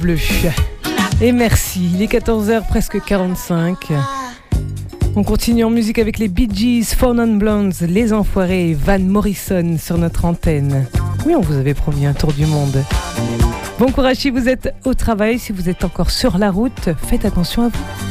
Bleu. Et merci, il est 14h presque 45. On continue en musique avec les Bee Gees, Four Non Blondes, Les Enfoirés et Van Morrison sur notre antenne. Oui, on vous avait promis un tour du monde. Bon courage si vous êtes au travail, si vous êtes encore sur la route, faites attention à vous.